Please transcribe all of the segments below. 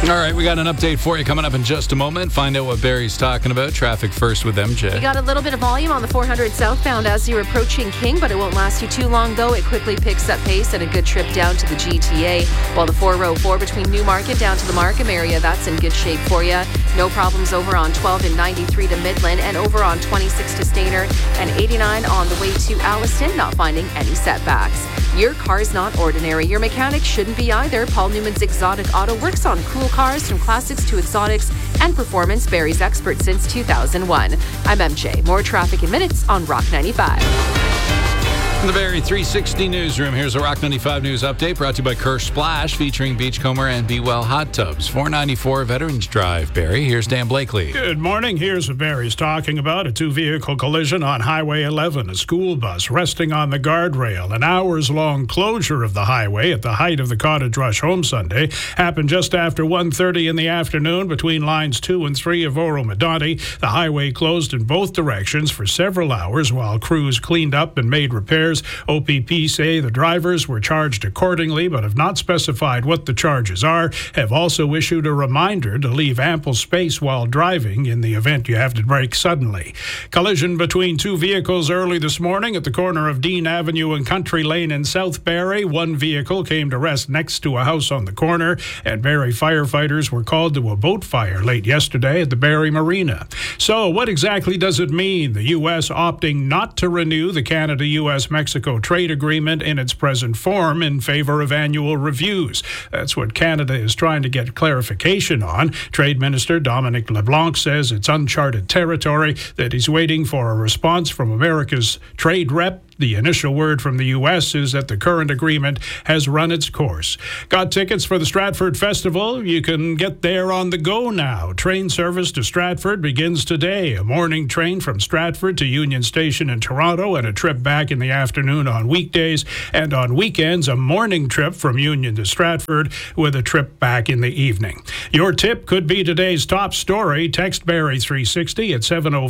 All right, we got an update for you coming up in just a moment. Find out what Barry's talking about. Traffic first with MJ. You got a little bit of volume on the 400 southbound as you're approaching King, but it won't last you too long, though. It quickly picks up pace and a good trip down to the GTA. While the 404 between Newmarket down to the Markham area, that's in good shape for you. No problems over on 12 and 93 to Midland, and over on 26 to Stayner, and 89 on the way to Alliston, not finding any setbacks. Your car's not ordinary. Your mechanic shouldn't be either. Paul Newman's Exotic Auto works on cool cars from classics to exotics and performance. Barry's expert since 2001. I'm MJ. More traffic in minutes on Rock 95. From the Barrie 360 newsroom, here's a Rock 95 News update brought to you by Kerr Splash, featuring Beachcomber and Be Well Hot Tubs. 494 Veterans Drive, Barrie. Here's Dan Blakely. Good morning. Here's what Barry's talking about. A two-vehicle collision on Highway 11. A school bus resting on the guardrail. An hours-long closure of the highway at the height of the Cottage Rush Home Sunday happened just after 1:30 in the afternoon between lines 2 and 3 of Oro-Medonte. The highway closed in both directions for several hours while crews cleaned up and made repairs. OPP say the drivers were charged accordingly, but have not specified what the charges are. Have also issued a reminder to leave ample space while driving in the event you have to brake suddenly. Collision between two vehicles early this morning at the corner of Dean Avenue and Country Lane in South Barrie. One vehicle came to rest next to a house on the corner, and Barrie firefighters were called to a boat fire late yesterday at the Barrie Marina. So what exactly does it mean, the U.S. opting not to renew the Canada-U.S.-Mexico trade agreement in its present form in favor of annual reviews? That's what Canada is trying to get clarification on. Trade Minister Dominic LeBlanc says it's uncharted territory, that he's waiting for a response from America's trade rep. The initial word from the U.S. is that the current agreement has run its course. Got tickets for the Stratford Festival? You can get there on the go now. Train service to Stratford begins today. A morning train from Stratford to Union Station in Toronto and a trip back in the afternoon on weekdays. And on weekends, a morning trip from Union to Stratford with a trip back in the evening. Your tip could be today's top story. Text Barrie 360 at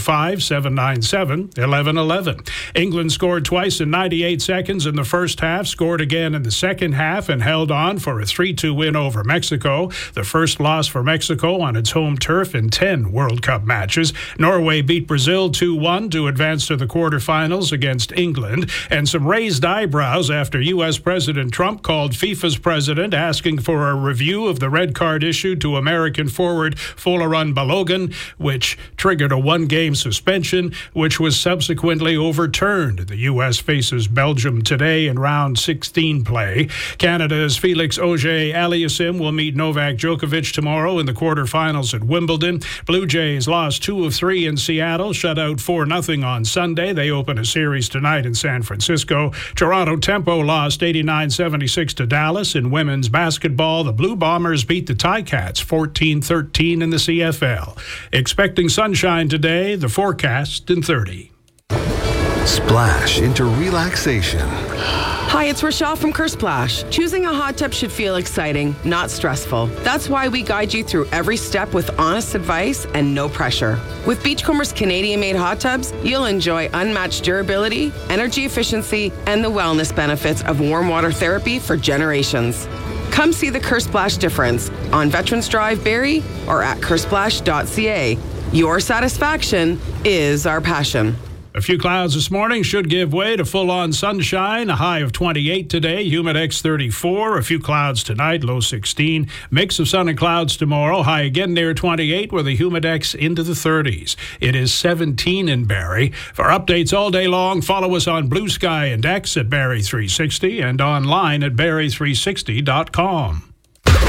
705-797-1111. England scored twice in 98 seconds in the first half, scored again in the second half, and held on for a 3-2 win over Mexico, the first loss for Mexico on its home turf in 10 World Cup matches. Norway beat Brazil 2-1 to advance to the quarterfinals against England, and some raised eyebrows after U.S. President Trump called FIFA's president asking for a review of the red card issued to American forward Folarin Balogun, which triggered a one-game suspension, which was subsequently overturned. The U.S. faces Belgium today in round 16 play. Canada's Felix Auger-Aliassime will meet Novak Djokovic tomorrow in the quarterfinals at Wimbledon. Blue Jays lost 2 of 3 in Seattle, shut out 4-0 on Sunday. They open a series tonight in San Francisco. Toronto Tempo lost 89-76 to Dallas. In women's basketball, the Blue Bombers beat the Ticats 14-13 in the CFL. Expecting sunshine today, the forecast in 30. Splash into relaxation. Hi, it's Rochelle from Kerr Splash. Choosing a hot tub should feel exciting, not stressful. That's why we guide you through every step with honest advice and no pressure. With Beachcomber's Canadian-made hot tubs, you'll enjoy unmatched durability, energy efficiency, and the wellness benefits of warm water therapy for generations. Come see the Kerr Splash difference on Veterans Drive, Barrie, or at kersplash.ca. Your satisfaction is our passion. A few clouds this morning should give way to full-on sunshine. A high of 28 today, Humidex 34. A few clouds tonight, low 16. Mix of sun and clouds tomorrow, high again near 28 with a Humidex into the 30s. It is 17 in Barrie. For updates all day long, follow us on Blue Sky and X at Barrie 360 and online at barrie360.com.